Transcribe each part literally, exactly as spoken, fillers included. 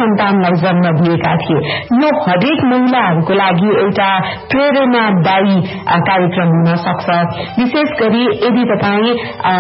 सन्तानलाई जन्म दिएका थिए। यो हरेक महिलाहरूको लागि एउटा प्रेरणादायी कार्यक्रम हुन सक्छ। विशेष गरी यदि तपाईँ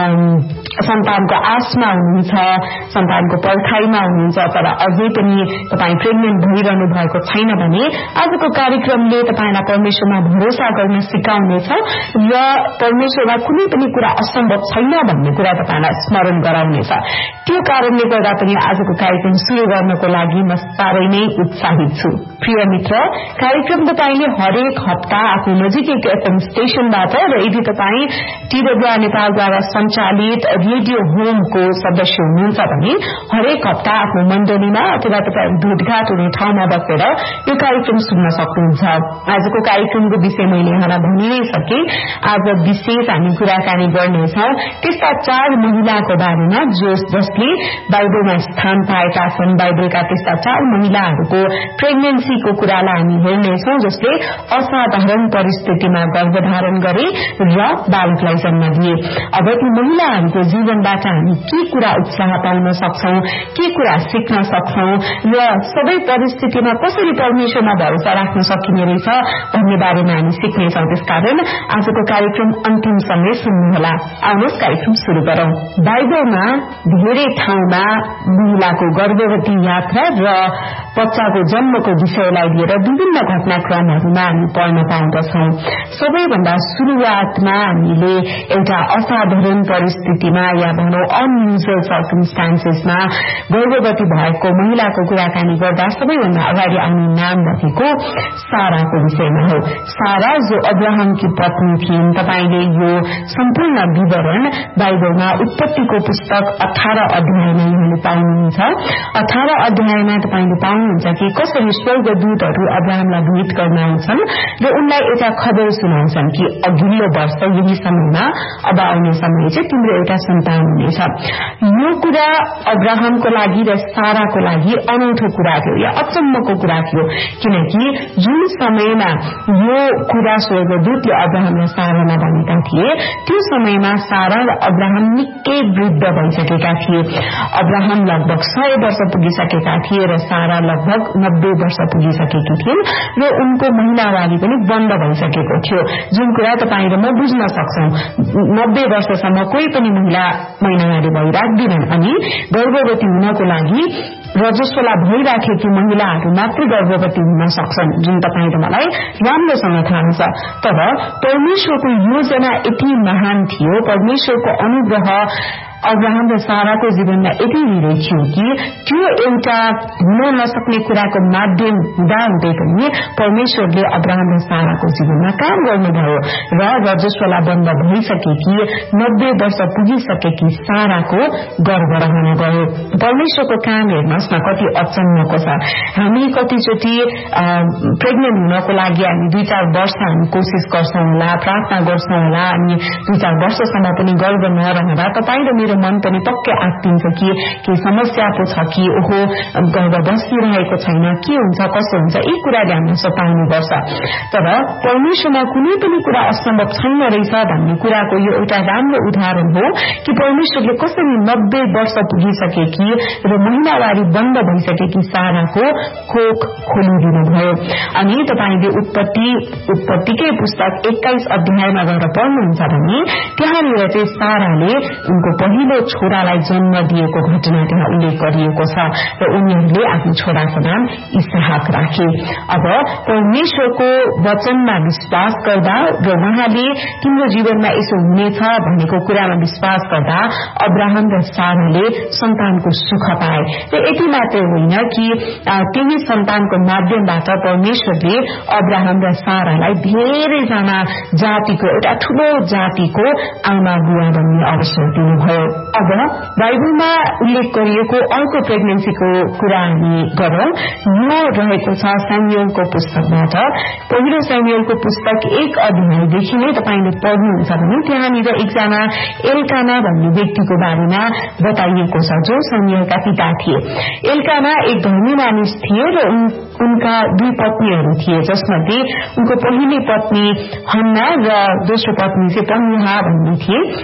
सन्तानको आशमा हुनुहुन्छ, सन्तानको पर्खाइमा हुनुहुन्छ, तर अझै पनि तपाईँ प्रेग्नेन्ट भइरहनु भएको छैन भने आजको कार्यक्रमले तपाईलाई परमेश्वरमा भरोसा गर्न सिकाउनेछ र परमेश्वरमा कुनै पनि कुरा असम्भव छैन भन्ने कुरा तपाईलाई स्मरण गराउनेछ। त्यो कारणले गर्दा पनि आजको कार्यक्रम शुरू गर्नको लागि म साह्रै नै उत्साहित छु। प्रिय मित्र, कार्यक्रम तपाईले हरेक हप्ता आफ्नो नजिकैको एफएम स्टेशनबाट र यदि तपाईँ टीडब्ल्यूआर नेपालद्वारा सञ्चालित रेडियो होमको सदस्य हुनुहुन्छ भने हरेक हप्ता आफ्नो मण्डलीमा अथवा तपाईँ भेटघाट हुने ठाउँमा बसेर यो कार्यक्रम सुन्न सक्नुहुन्छ। आजको कार्यक्रमको विषय मैले यहाँलाई भनि नै सके। आज विशेष हामी कुराकानी गर्नेछौं त्यस्ता चार महिलाको बारेमा जो जसले बाइबलमा स्थान पाएका छन्। बाइबलका त्यस्ता चार महिलाहरूको प्रेग्नेन्सीको कुरालाई हामी हेर्नेछौं जसले असाधारण परिस्थितिमा गर्भधारण गरे र बालकलाई जन्म दिए। अब ती महिलाहरूको जीवनबाट हामी के कुरा उत्साह पाउन सक्छौं, के कुरा सिक्न सक्छौं र सबै परिस्थितिमा कसरी परमेश्वरमा भरोसा राख्न सकिने रहेछ भन्ने बारेमा हामी सिक्नेछौं। त्यसकारण आजको कार्यक्रम अन्तिम समय सुन्नुहोला। आउनुहोस् कार्यक्रम शुरू गरौं। बाइबलमा धेरै ठाउँमा महिलाको गर्भवती यात्रा र बच्चाको जन्मको विषयलाई लिएर विभिन्न घटनाक्रमहरूमा हामी पढ्न पाउँदछौं। सबैभन्दा शुरूआतमा हामीले एउटा असाधारण परिस्थितिमा या भनौं अनयुजुअल सर्कमस्टान्सेसमा गर्भवती भएको महिलाको कुराकानी गर्दा सबैभन्दा अगाडि आउने नाम भनेको साराको विषयमा हो। सारा जो अब्राहमकी पत्नी थिइन्। तपाईले यो सम्पूर्ण विवरण बाइबलमा उत्पत्तिको पुस्तक अठार अध्यायमा यहाँले पाउनुहुन्छ। अठार अध्यायमा तपाईले पाउनुहुन्छ कि कसरी स्वर्गदूतहरू अब्राहमलाई भेट गर्न आउँछन् र उनलाई एउटा खबर सुनाउँछन् कि अघिल्लो वर्ष यही समयमा अब आउने समय चाहिँ तिम्रो एउटा सन्तान हुनेछ। यो कुरा अब्राहमको लागि र साराको लागि अनौठो कुरा थियो या अचम्मको कुरा थियो, किनकि जुन समयमा यो कुरा स्वर्गदूतले अब्राहम र सारालाई भनेका थिए त्यो समयमा सारा र अब्राहम निकै वृद्ध भइसकेका थिए। अब्राहम लगभग सय वर्ष पुगिसकेका थिए र सारा लगभग नब्बे वर्ष पुगिसकेकी थिइन् र उनको महिनावारी पनि बन्द भइसकेको थियो। जुन कुरा तपाईँ र म बुझ्न सक्छौं, नब्बे वर्षसम्म कोही पनि महिला महिनावारी भइराख्दिनन् अनि गर्भवती हुनको लागि रजस्वला भइराखेकी महिलाहरू मात्र गर्भवती हुन सक्छन्, जुन तपाईँ र मलाई राम्रोसँग थाहा छ। तर परमेश्वरको योजना यति महान थियो, परमेश्वरको अनुग्रह अब्राहम र साराको जीवनमा यति धेरै थियो कि त्यो एउटा हुन नसक्ने कुराको माध्यम हुँदा हुँदै पनि परमेश्वरले अब्राहम र साराको जीवनमा काम गर्नुभयो र रजस्वला बन्द भइसकेकी नब्बे वर्ष पुगिसकेकी साराको गर्भ रहन गयो। परमेश्वरको काम हेर्नुहोस् न कति अचम्मको छ। हामी कतिचोटि प्रेग्नेन्ट हुनको लागि हामी दुई चार वर्ष हामी कोसिस गर्छौं होला, प्रार्थना गर्छौं होला, अनि दुई चार वर्षसम्म पनि गर्भ नरहँदा तपाईँ र मेरो मन पनि पक्कै आत्तिन्छ कि के समस्या पो छ कि ओहो गर्भ बसिरहेको छैन, के हुन्छ कसो हुन्छ, यी कुराले हामीले सताउनु पर्छ। तर परमेश्वरमा कुनै पनि कुरा असम्भव छैन रहेछ भन्ने कुराको यो एउटा राम्रो उदाहरण हो कि परमेश्वरले कसरी नब्बे वर्ष पुगिसकेकी र महिनावारी बन्द भइसकेकी साराको कोख खोलिदिनु भयो। अनि तपाईले उत्पत्ति उत्पत्तिकै पुस्तक एक्काइस अध्यायमा गएर पढ्नुहुन्छ भने त्यहाँनिर चाहिँ साराले उनको पहिलो छोरालाई जन्म दिएको घटना त्यहाँ उल्लेख गरिएको छ र उनीहरूले आफ्नो छोराको नाम इसहाक राखे। अब परमेश्वरको वचनमा विश्वास गर्दा र उहाँले तिम्रो जीवनमा यसो हुनेछ भनेको कुरामा विश्वास गर्दा अब्राहम र साराले सन्तानको सुख पाए। र यति मात्र होइन कि त्यही सन्तानको माध्यमबाट परमेश्वरले अब्राहम र सारालाई धेरैजना जातिको एउटा ठूलो जातिको आमा बुवा बन्ने अवसर दिनुभयो। अब बाइबलमा उल्लेख गरिएको अर्को प्रेग्नेन्सीको कुरा हामी गरौं। यो रहेको छ सैमुएलको पुस्तकबाट। पहिलो सैमुएलको पुस्तक एक अध्यायदेखि नै तपाईले पढ्नुहुन्छ भने त्यहाँनिर एकजना एल्काना भन्ने व्यक्तिको बारेमा बताइएको छ जो सैमुएलका पिता थिए। एल्काना एक धर्मी मानिस थिए र उन, उनका दुई पत्नीहरू थिए, जसमध्ये उनको पहिलो पत्नी हन्ना र दोस्रो पत्नी चाहिँ पन्युहा भन्ने थिए।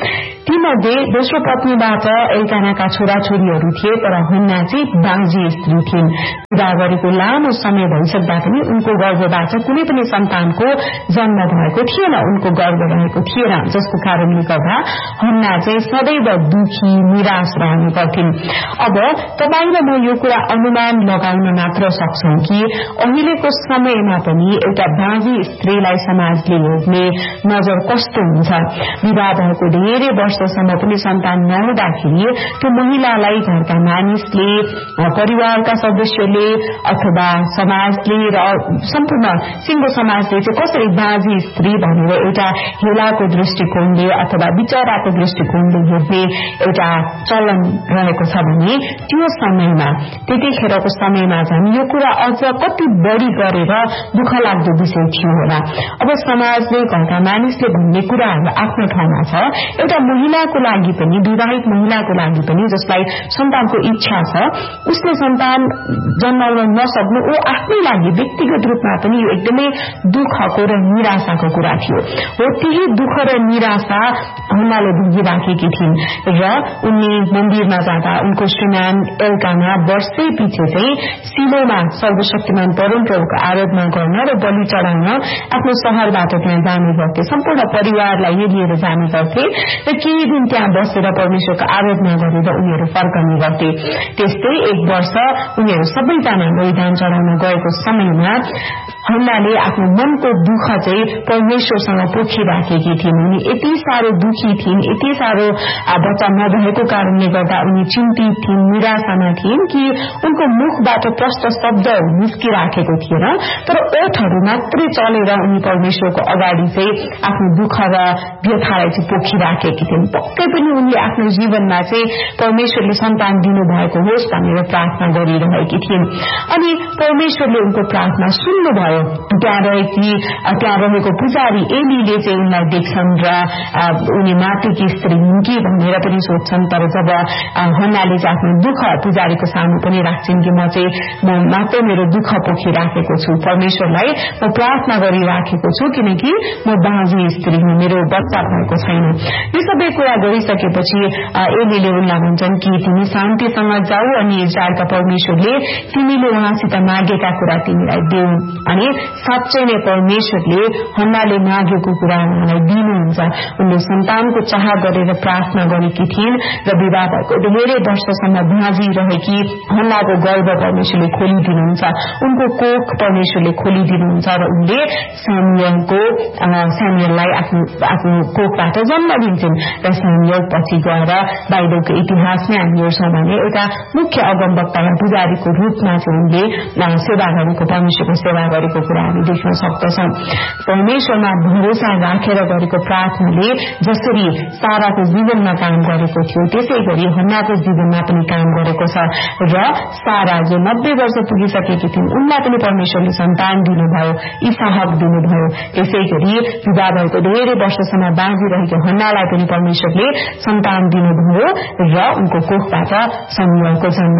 तीमध्ये दोस्रो पत्नीबाट एल्कानाका छोराछोरीहरू थिए, तर हन्ना चाहिँ बाँझी स्त्री थिइन्। विवाह गरेको लामो समय भइसक्दा पनि उनको गर्भबाट कुनै पनि सन्तानको जन्म भएको थिएन, उनको गर्भ रहेको थिएन, जसको कारणले गर्दा हन्ना चाहिँ सदैव दुखी निराश रहने गर्थिन्। अब तपाईँ र म यो कुरा अनुमान लगाउन मात्र सक्छौं कि अहिलेको समयमा पनि एउटा बाँझी स्त्रीलाई समाजले हेर्ने नजर कस्तो हुन्छ। विवाह भएको धेरै वर्षसम्म पनि सन्तान नहुँदाखेरि त्यो महिलालाई घरका मानिसले, परिवारका सदस्यले अथवा समाजले र सम्पूर्ण सिंगो समाजले चाहिँ कसरी बाँझी स्त्री भनेर एउटा हेलाको दृष्टिकोणले अथवा विचाराको दृष्टिकोणले हेर्ने एउटा चलन रहेको छ भने त्यो समयमा त्यतिखेरको समयमा झन् यो कुरा अझ कति बढ़ी गरेर दुःख लाग्दो विषय थियो होला। अब समाजले, घरका मानिसले भन्ने कुराहरू आफ्नो ठाउँमा छ। एउटा महिलाको लागि पनि, विवाहित महिलाको लागि पनि जसलाई सन्तानको इच्छा छ, उसले सन्तान जन्माउन नसक्नु ऊ आफ्नै लागि व्यक्तिगत रूपमा पनि यो एकदमै दुःखको र निराशाको कुरा थियो। हो त्यही दुःख र निराशा हन्नाले भोगिराखेकी थिइन् र उनी मन्दिरमा जाँदा उनको श्रीमान एल्काना वर्षै पछि चाहिँ सिलोमा सर्वशक्तिमान परमप्रभुको आराधना गर्न र बलि चढाउन आफ्नो शहरबाट त्यहाँ जाने गर्थे। सम्पूर्ण परिवारलाई यो लिएर जाने गर्थे र केही दिन त्यहाँ बसेर परमेश्वरको आराधना गरेर उनीहरू फर्कने गर्थे। त्यस्तै एक वर्ष उनीहरू सबैजना बलिदान चढाउन गएको समयमा हन्नाले आफ्नो मनको दुःख चाहिँ परमेश्वरसँग पोखिराखेकी थिइन्। उनी यति साह्रो दुखी थिइन्, यति साह्रो बच्चा नभएको कारणले गर्दा उनी चिन्तित थिइन्, निराशामा थिइन् कि उनको मुखबाट प्रष्ट शब्दहरू निस्किराखेको थिएन, तर ओठहरू मात्रै चलेर उनी परमेश्वरको अगाडि चाहिँ आफ्नो दुःख र व्यथालाई चाहिँ पोखिराखेकी थिइन्। पक्कै पनि उनले आफ्नो जीवनमा चाहिँ परमेश्वरले सन्तान दिनुभएको होस् भनेर प्रार्थना गरिरहेकी थिइन्। अनि परमेश्वरले उनको प्रार्थना सुन्नुभयो। त्यहाँ रहेकी त्यहाँ रहेको पुजारी एलीले चाहिँ उनलाई देख्छन् र उनी मातृकी स्त्री हुन् कि भनेर पनि सोध्छन्। तर जब हन्नाले चाहिँ आफ्नो दुःख पुजारीको सामु पनि राख्छिन् कि म चाहिँ म मात्रै मेरो दुःख पोखिराखेको छु, परमेश्वरलाई म प्रार्थना गरिराखेको छु किनकि म बाँझी स्त्री हुँ, मेरो बच्चा भएको छैन। यो सबै कुरा गरिसकेपछि एलीले उनलाई भन्छन् कि तिमी शान्तिसँग जाऊ अनि इजरायलका परमेश्वरले तिमीले उहाँसित मागेका कुरा तिमीलाई देऊ। अनि साँच्चै नै परमेश्वरले हन्नाले मागेको कुरा उहाँलाई दिनुहुन्छ। उनले सन्तानको चाह गरेर प्रार्थना गरेकी थिइन् र विवाह भएको धेरै वर्षसम्म बाँझी रहेकी हन्नाको गर्भ परमेश्वरले खोलिदिनुहुन्छ, उनको कोख परमेश्वरले खोलिदिनुहुन्छ र उनले स्यामुएलको स्यामुएललाई आफ्नो आफ्नो कोखबाट जन्म दिन्छन्। र स्यामुएल पछि गएर बाइबलको इतिहासमै हामी हेर्छौँ भने एउटा मुख्य अगमवक्ता र पुजारीको रूपमा चाहिँ उनले सेवा गरेको, परमेश्वरको सेवा गरेको कुरा हामी देख्न सक्दछौँ। परमेश्वरमा भरोसा राखेर गरेको प्रार्थनाले जसरी साराको जीवनमा काम गरेको थियो त्यसै गरी हन्नाको जीवनमा पनि काम गरेको छ र सारा जो नब्बे वर्ष पुगिसकेकी थिइन् उनलाई पनि परमेश्वरले सन्तान दिनुभयो, इसहाक दिनुभयो। त्यसै गरी विवाह भएको धेरै वर्षसम्म बाँझी रहेको हन्नालाई पनि परमेश्वरले सन्तान दिनुभयो र उनको कोखबाट शमूएलको जन्म